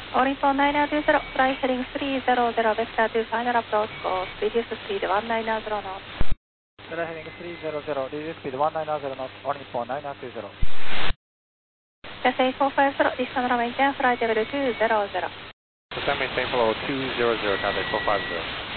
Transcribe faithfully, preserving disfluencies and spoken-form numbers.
All Nippon nine nine two zero, fly heading three zero zero, vector to final approach course, reduce speed one nine zero knots. Fly heading three zero zero, reduce speed one nine zero knots, All Nippon nine nine two zero. Cathay four five zero, descend runway ten, flight level two zero zero. Descend maintain flow two zero zero, Cathay four five zero.